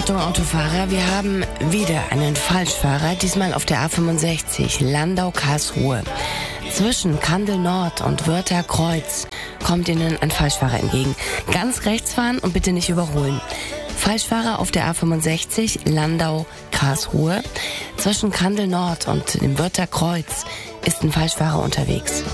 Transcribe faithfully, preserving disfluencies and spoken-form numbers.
Achtung Autofahrer, wir haben wieder einen Falschfahrer, diesmal auf der A fünfundsechzig, Landau-Karlsruhe. Zwischen Kandel Nord und Wörther Kreuz kommt Ihnen ein Falschfahrer entgegen. Ganz rechts fahren und bitte nicht überholen. Falschfahrer auf der A fünfundsechzig, Landau-Karlsruhe. Zwischen Kandel Nord und dem Wörther Kreuz ist ein Falschfahrer unterwegs.